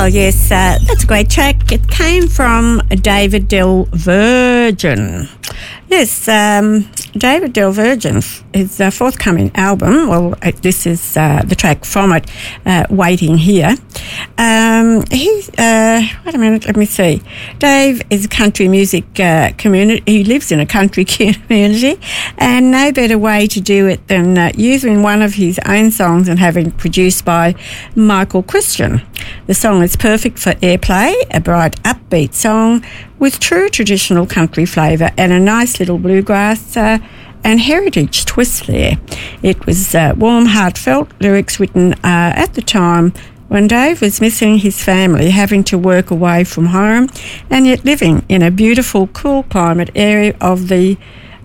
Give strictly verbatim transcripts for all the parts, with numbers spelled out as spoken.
Well, yes, uh, that's a great track. It came from David Del Virgin. Yes, um, David Del Virgin, his uh, forthcoming album, well, uh, this is uh, the track from it, uh, Waiting Here. Um, he, uh, wait a minute, let me see. Dave is a country music uh, community. He lives in a country community, and no better way to do it than uh, using one of his own songs and having it produced by Michael Christian. The song is perfect for airplay, a bright, upbeat song with true traditional country flavour and a nice little bluegrass uh, and heritage twist there. It was uh, warm, heartfelt lyrics written uh, at the time when Dave was missing his family, having to work away from home and yet living in a beautiful, cool climate area of the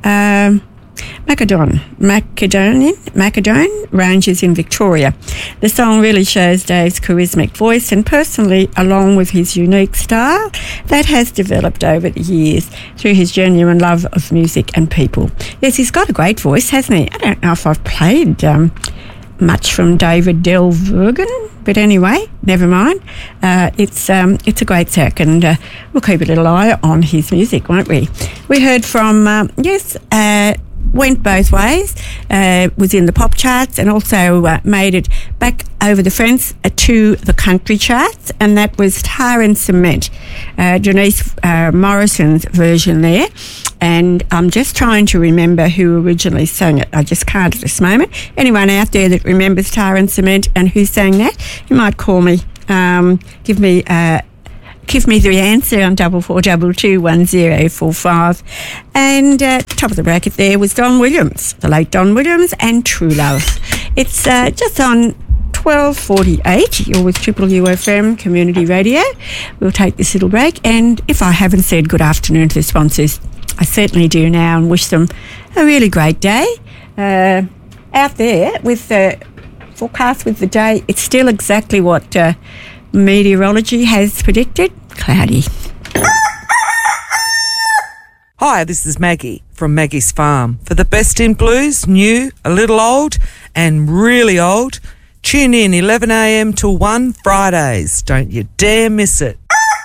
um, Macedon, Macedonian, Macedon ranges in Victoria. The song really shows Dave's charismatic voice and personally, along with his unique style that has developed over the years through his genuine love of music and people. Yes, he's got a great voice, hasn't he? I don't know if I've played um, much from David Del Virgin, but anyway, never mind. Uh, it's um, it's a great track, and uh, we'll keep a little eye on his music, won't we? We heard from, um, yes, uh, went both ways, uh, was in the pop charts and also uh, made it back over the fence uh, to the country charts, and that was Tar and Cement, uh, Janice uh, Morrison's version there. And I'm just trying to remember who originally sang it. I just can't at this moment. Anyone out there that remembers Tar and Cement and who sang that, you might call me, um, give me uh, Give me the answer on double four double two one zero four five. And uh, top of the bracket there was Don Williams, the late Don Williams, and True Love. It's uh, just on twelve forty-eight. You're with Triple U F M Community Radio. We'll take this little break, and if I haven't said good afternoon to the sponsors, I certainly do now, and wish them a really great day. Uh, out there with the forecast with the day, it's still exactly what uh, meteorology has predicted. Cloudy. Hi, this is Maggie from Maggie's Farm. For the best in blues, new, a little old, and really old, tune in eleven a m till one Fridays. Don't you dare miss it.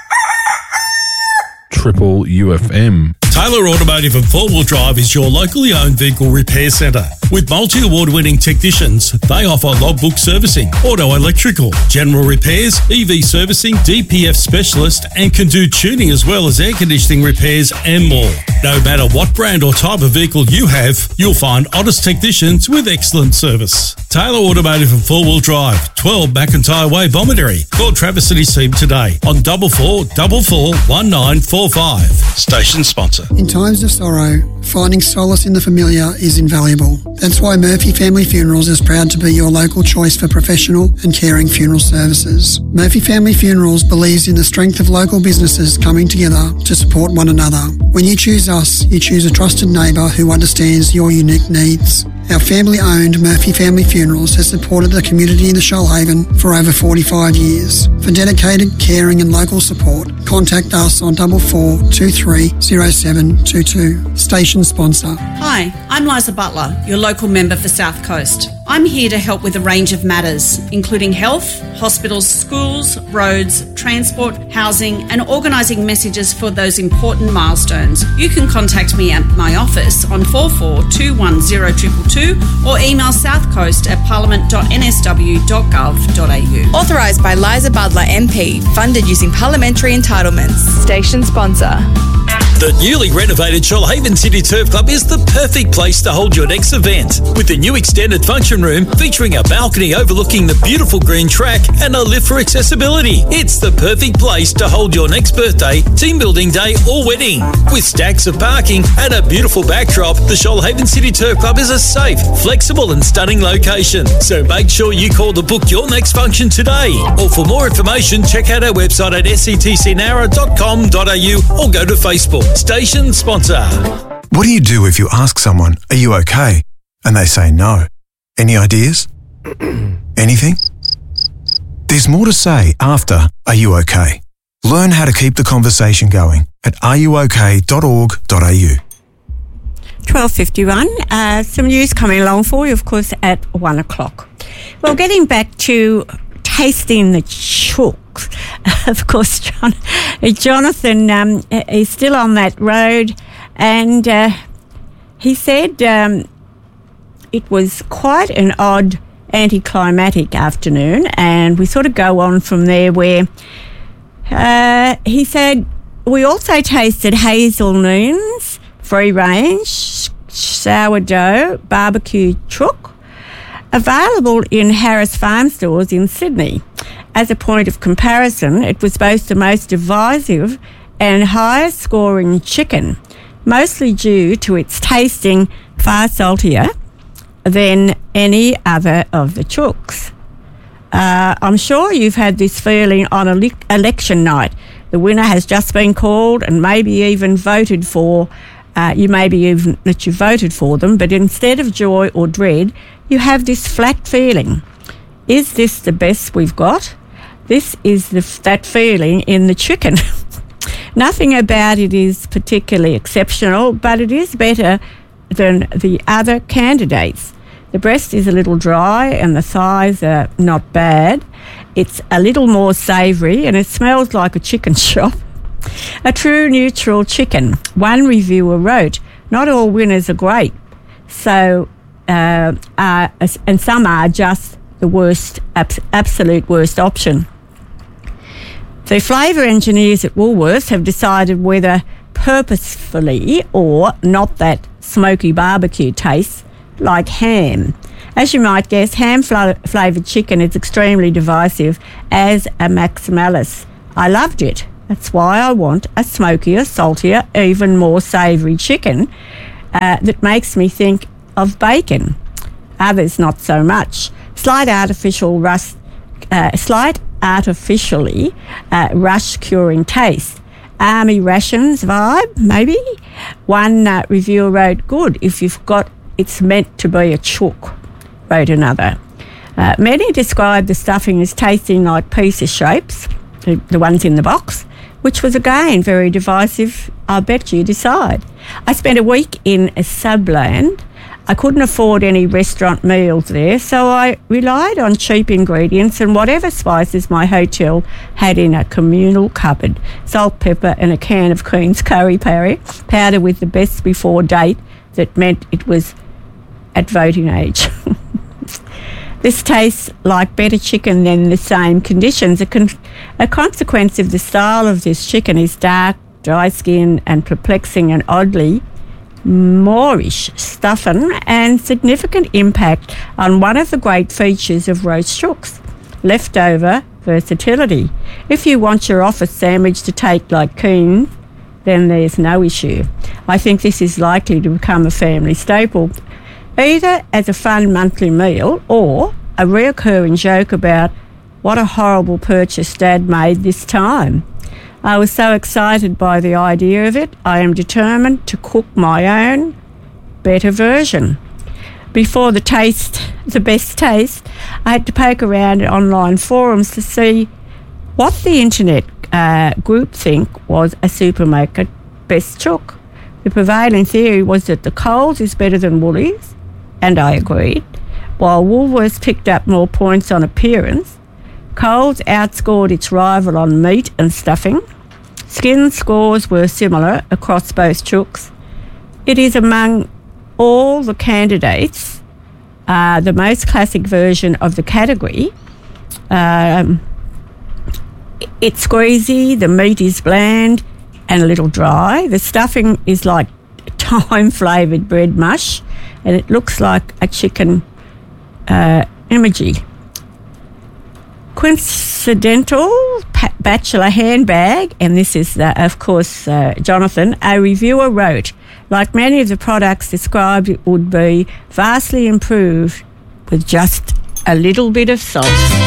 Triple U F M. Taylor Automotive and Four Wheel Drive is your locally owned vehicle repair centre. With multi-award winning technicians, they offer logbook servicing, auto electrical, general repairs, E V servicing, D P F specialist, and can do tuning as well as air conditioning repairs and more. No matter what brand or type of vehicle you have, you'll find honest technicians with excellent service. Taylor Automotive and Four Wheel Drive, twelve McIntyre Way, Bomaderry. Call Travis and his team today on double four double four one nine four five. Station sponsor. In times of sorrow, finding solace in the familiar is invaluable. That's why Murphy Family Funerals is proud to be your local choice for professional and caring funeral services. Murphy Family Funerals believes in the strength of local businesses coming together to support one another. When you choose us, you choose a trusted neighbour who understands your unique needs. Our family-owned Murphy Family Funerals has supported the community in the Shoalhaven for over forty-five years. For dedicated, caring and local support, contact us on double four two three zero seven two two. Station sponsor. Hi, I'm Liza Butler, your local member for South Coast. I'm here to help with a range of matters, including health, hospitals, schools, roads, transport, housing, and organising messages for those important milestones. You can contact me at my office on four four two one zero two two two or email southcoast at parliament dot n s w dot gov dot a u. Authorised by Liza Butler M P, funded using parliamentary entitlements. Station sponsor. The newly renovated Shoalhaven City Turf Club is the perfect place to hold your next event. With the new extended function room featuring a balcony overlooking the beautiful green track and a lift for accessibility. It's the perfect place to hold your next birthday, team building day or wedding. With stacks of parking and a beautiful backdrop, the Shoalhaven City Turf Club is a safe, flexible and stunning location. So make sure you call to book your next function today. Or for more information, check out our website at s c t c nara dot com dot a u or go to Facebook. Station sponsor. What do you do if you ask someone, are you okay? And they say no. Any ideas? Anything? There's more to say after Are You Okay? Learn how to keep the conversation going at are you okay dot org dot a u. twelve fifty-one. Uh, some news coming along for you, of course, at one o'clock. Well, getting back to tasting the chooks. of course, John, Jonathan um, is still on that road, and uh, he said um, it was quite an odd anticlimactic afternoon, and we sort of go on from there where uh, he said we also tasted hazelnuts, free range, sourdough, barbecue chook, available in Harris Farm stores in Sydney. As a point of comparison, it was both the most divisive and highest scoring chicken, mostly due to its tasting far saltier than any other of the chooks. Uh, I'm sure you've had this feeling on ele- election night. The winner has just been called and maybe even voted for. Uh, you maybe even that you voted for them, but instead of joy or dread, you have this flat feeling. Is this the best we've got? This is the, that feeling in the chicken. Nothing about it is particularly exceptional, but it is better than the other candidates. The breast is a little dry and the thighs are not bad. It's a little more savoury and it smells like a chicken shop. A true neutral chicken. One reviewer wrote, not all winners are great, so uh, uh, and some are just the worst, abs- absolute worst option. The flavour engineers at Woolworths have decided whether purposefully or not that smoky barbecue tastes like ham. As you might guess, ham fl- flavoured chicken is extremely divisive as a maximalis. I loved it. That's why I want a smokier, saltier, even more savoury chicken uh, that makes me think of bacon. Others not so much. Slight artificial rust, uh, slight artificially uh, rush curing taste. Army rations vibe, maybe. One uh, reviewer wrote, good, if you've got, it's meant to be a chook, wrote another. Uh, many described the stuffing as tasting like pizza shapes, the, the ones in the box, which was again very divisive. I bet you decide. I spent a week in Subland. I couldn't afford any restaurant meals there, so I relied on cheap ingredients and whatever spices my hotel had in a communal cupboard. Salt, pepper and a can of Queen's curry powder with the best before date that meant it was at voting age. This tastes like better chicken than the same conditions. A, con- a consequence of the style of this chicken is dark, dry skin and perplexing and oddly Moorish stuffing and significant impact on one of the great features of roast chooks, leftover versatility. If you want your office sandwich to taste like Keen, then there's no issue. I think this is likely to become a family staple, either as a fun monthly meal or a reoccurring joke about what a horrible purchase Dad made this time. I was so excited by the idea of it, I am determined to cook my own better version. Before the taste, the best taste, I had to poke around in online forums to see what the internet uh, group think was a supermarket best chook. The prevailing theory was that the Coles is better than Woolies, and I agreed. While Woolworths picked up more points on appearance, Coles outscored its rival on meat and stuffing. Skin scores were similar across both chooks. It is among all the candidates uh, the most classic version of the category. Um, it's squeezy, the meat is bland and a little dry. The stuffing is like thyme-flavoured bread mush and it looks like a chicken uh, emoji. Coincidental pa- bachelor handbag, and this is, uh, of course, uh, Jonathan, a reviewer wrote, like many of the products described, it would be vastly improved with just a little bit of salt.